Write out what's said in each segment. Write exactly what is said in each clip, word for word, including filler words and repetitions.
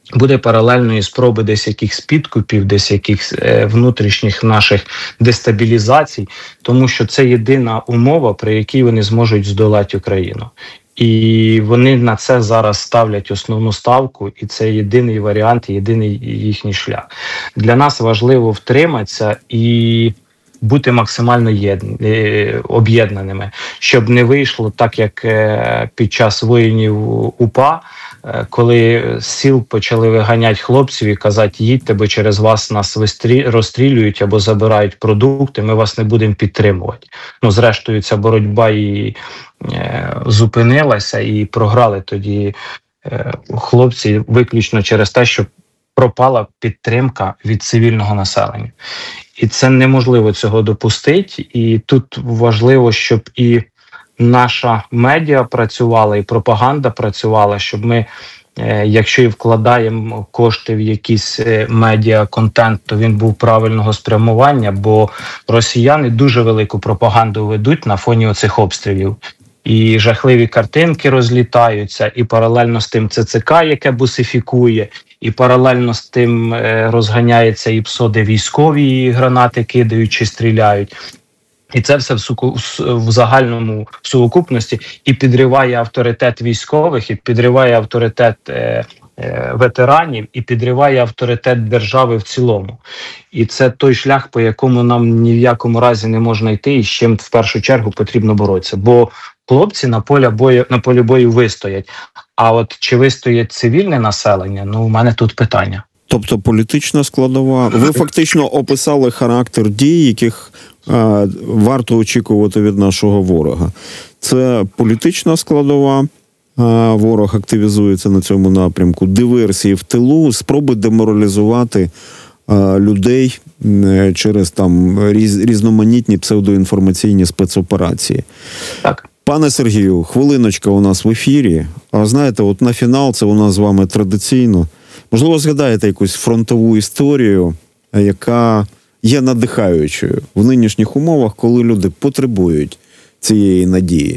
буде паралельної спроби десь якихось підкупів, десь якихось е, внутрішніх наших дестабілізацій, тому що це єдина умова, при якій вони зможуть здолати Україну. І вони на це зараз ставлять основну ставку, і це єдиний варіант, єдиний їхній шлях. Для нас важливо втриматися і бути максимально об'єднаними, щоб не вийшло так, як під час воїнів УПА, коли з сіл почали виганяти хлопців і казати: їдьте, бо через вас нас розстрілюють або забирають продукти, ми вас не будемо підтримувати. Ну, зрештою, ця боротьба і е, зупинилася, і програли тоді е, хлопці виключно через те, що пропала підтримка від цивільного населення. І це неможливо цього допустити, і тут важливо, щоб і наша медіа працювала, і пропаганда працювала, щоб ми, якщо і вкладаємо кошти в якийсь медіа-контент, то він був правильного спрямування, бо росіяни дуже велику пропаганду ведуть на фоні оцих обстрілів. І жахливі картинки розлітаються, і паралельно з тим ЦЦК, яке бусифікує, і паралельно з тим розганяється і ПСО, де військові гранати кидають чи стріляють. І це все в, суку, в загальному в сукупності і підриває авторитет військових, і підриває авторитет е, е, ветеранів, і підриває авторитет держави в цілому. І це той шлях, по якому нам ні в якому разі не можна йти, і з чим в першу чергу потрібно боротися. Бо хлопці на полі бою, на полі бою вистоять. А от чи вистоять цивільне населення, ну у мене тут питання. Тобто політична складова. Ви фактично описали характер дій, яких е, варто очікувати від нашого ворога. Це політична складова, е, ворог активізується на цьому напрямку, диверсії в тилу, спроби деморалізувати е, людей е, через там різ, різноманітні псевдоінформаційні спецоперації. Так. Пане Сергію, хвилиночка у нас в ефірі. А знаєте, от на фінал, це у нас з вами традиційно. Можливо, згадаєте якусь фронтову історію, яка є надихаючою в нинішніх умовах, коли люди потребують цієї надії?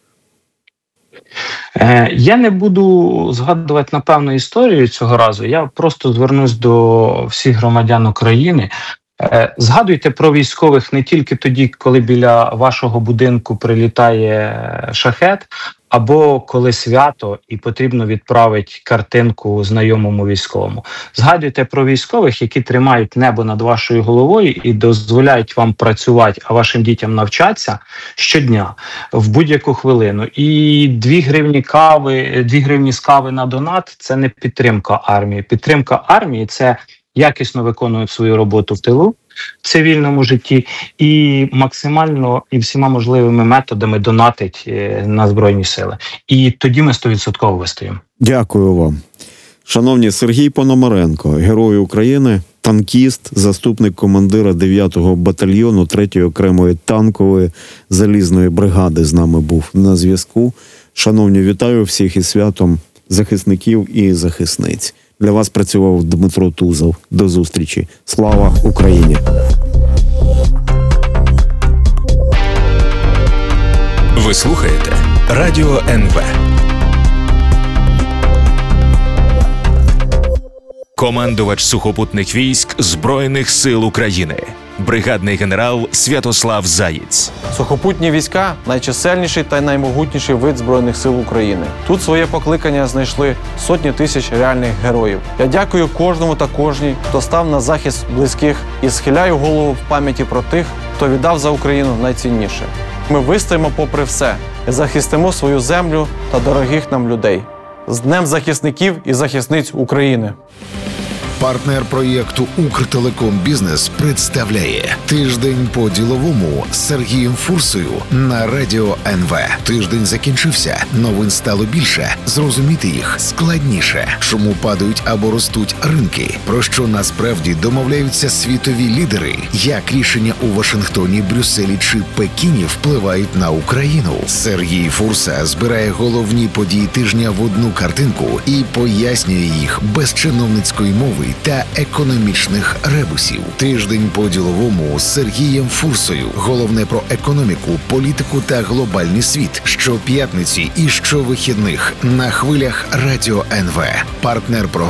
Я не буду згадувати, напевно, історію цього разу. Я просто звернусь до всіх громадян України. Згадуйте про військових не тільки тоді, коли біля вашого будинку прилітає шахет, або коли свято і потрібно відправити картинку знайомому військовому. Згадуйте про військових, які тримають небо над вашою головою і дозволяють вам працювати, а вашим дітям навчатися щодня, в будь-яку хвилину. І дві гривні кави, дві гривні з кави на донат – це не підтримка армії. Підтримка армії – це якісно виконують свою роботу в тилу, в цивільному житті і максимально і всіма можливими методами донатить на Збройні Сили. І тоді ми сто відсотків вистоїмо. Дякую вам. Шановні, Сергій Пономаренко, Герой України, танкіст, заступник командира дев'ятого батальйону третьої окремої танкової залізної бригади з нами був на зв'язку. Шановні, вітаю всіх із святом захисників і захисниць. Для вас працював Дмитро Тузов. До зустрічі. Слава Україні! Ви слухаєте Радіо ен ве. Командувач сухопутних військ Збройних сил України. Бригадний генерал Святослав Заєць. Сухопутні війська – найчисельніший та наймогутніший вид Збройних сил України. Тут своє покликання знайшли сотні тисяч реальних героїв. Я дякую кожному та кожній, хто став на захист близьких, і схиляю голову в пам'яті про тих, хто віддав за Україну найцінніше. Ми вистоїмо попри все і захистимо свою землю та дорогих нам людей. З Днем захисників і захисниць України! Партнер проєкту «Укртелеком Бізнес» представляє «Тиждень по-діловому» з Сергієм Фурсою на Радіо ен ве. Тиждень закінчився, новин стало більше, зрозуміти їх складніше. Чому падають або ростуть ринки? Про що насправді домовляються світові лідери? Як рішення у Вашингтоні, Брюсселі чи Пекіні впливають на Україну? Сергій Фурса збирає головні події тижня в одну картинку і пояснює їх без чиновницької мови та економічних ребусів. Тиждень по-діловому з Сергієм Фурсою. Головне про економіку, політику та глобальний світ. Щоп'ятниці і щовихідних на хвилях Радіо ен ве. Партнер програми